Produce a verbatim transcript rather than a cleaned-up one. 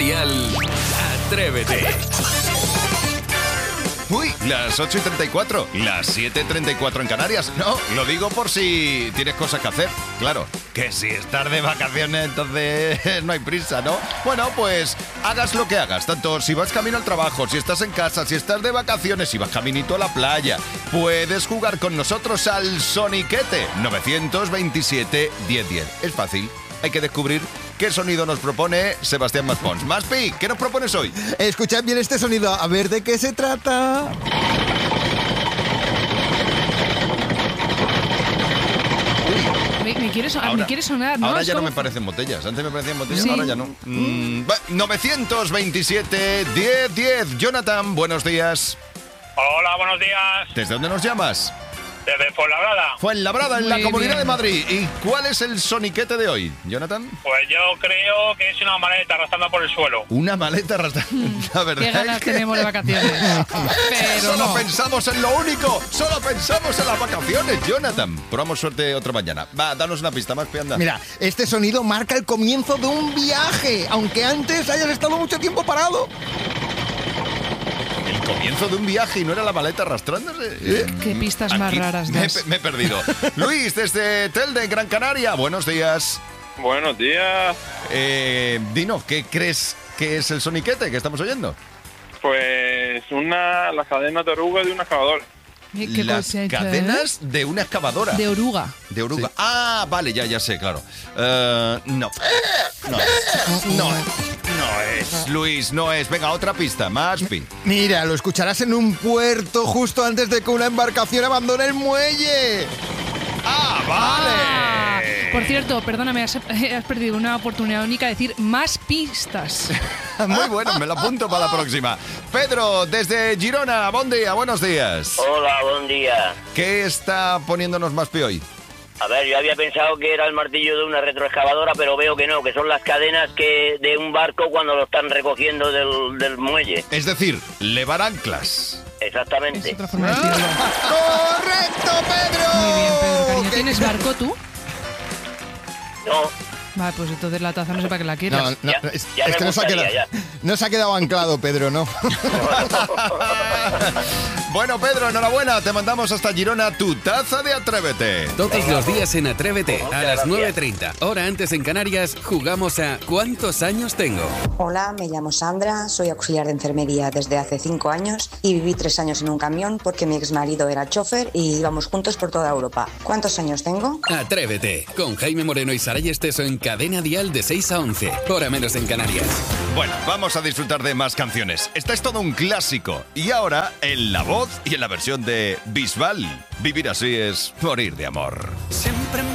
Dial, Atrévete. Uy, las ocho y treinta y cuatro, las siete y treinta y cuatro en Canarias. No, lo digo por si tienes cosas que hacer. Claro, que si estás de vacaciones, entonces no hay prisa, ¿no? Bueno, pues hagas lo que hagas, tanto si vas camino al trabajo, si estás en casa, si estás de vacaciones, si vas caminito a la playa, puedes jugar con nosotros al Soniquete nueve dos siete, diez diez. Es fácil, hay que descubrir qué sonido nos propone Sebastián Maspons. Maspi, ¿qué nos propones hoy? Escuchad bien este sonido, a ver de qué se trata. Me, me, quiere, so- Ahora, me quiere sonar, ¿no? Ahora Es ya no como- me parecen botellas. Antes me parecían botellas, Sí. ahora ya no. Mm, va, nueve veintisiete, diez diez. Jonathan, buenos días. Hola, buenos días. ¿Desde dónde nos llamas? Desde Fuenlabrada. Fuenlabrada, en Muy la Comunidad bien. de Madrid. ¿Y cuál es el soniquete de hoy, Jonathan? Pues yo creo que es una maleta arrastrando por el suelo. Una maleta arrastrada. La verdad Qué ganas es que tenemos de vacaciones. Pero solo no. pensamos en lo único. Solo pensamos en las vacaciones, Jonathan. Probamos suerte otra mañana. Va, danos una pista más, Pianda. Mira, este sonido marca el comienzo de un viaje, aunque antes hayas estado mucho tiempo parado. El comienzo de un viaje y no era la maleta arrastrándose. ¿Eh? Qué pistas más Aquí raras me, das. me he perdido. Luis, desde Telde, Gran Canaria. Buenos días. Buenos días. Eh, Dino, ¿qué crees que es el soniquete que estamos oyendo? Pues una, las cadenas de oruga de una excavadora. Eh, ¿Qué Las cosecha, eh? cadenas de una excavadora. De oruga. De oruga. Ah, vale, ya, ya sé, claro. Eh, no. No es. No es. No es. Luis, no es. Venga, otra pista. Más pi. Mira, lo escucharás en un puerto justo antes de que una embarcación abandone el muelle. Ah, Ah, vale. por cierto, perdóname, has, has perdido una oportunidad única de decir más pistas. Muy bueno, me lo apunto para la próxima. Pedro, desde Girona, buen día, buenos días. Hola, buen día. ¿Qué está poniéndonos más pi hoy? A ver, yo había pensado que era el martillo de una retroexcavadora, pero veo que no, que son las cadenas que de un barco cuando lo están recogiendo del, del muelle. Es decir, levar anclas. Es Exactamente. otra forma de decirlo. ¡Correcto, Pedro! Muy bien, Pedro, cariño. ¿Qué- ¿Tienes barco tú? No, Vale, pues entonces la taza no sé para qué la quieras. No, no, Ya- es, ya es me que no se, ha gustaría, quedado, ya. no se ha quedado anclado, Pedro, ¿no? Bueno, Pedro, enhorabuena. Te mandamos hasta Girona tu taza de Atrévete. Todos los días en Atrévete, Muchas a las gracias. nueve treinta, hora antes en Canarias, jugamos a ¿Cuántos años tengo? Hola, me llamo Sandra, soy auxiliar de enfermería desde hace cinco años y viví tres años en un camión porque mi exmarido era chofer y íbamos juntos por toda Europa. ¿Cuántos años tengo? Atrévete, con Jaime Moreno y Saray Esteso en Cadena Dial de seis a once, hora menos en Canarias. Bueno, vamos a disfrutar de más canciones. Esta es todo un clásico. Y ahora, en la voz y en la versión de Bisbal. Vivir así es morir de amor. Siempre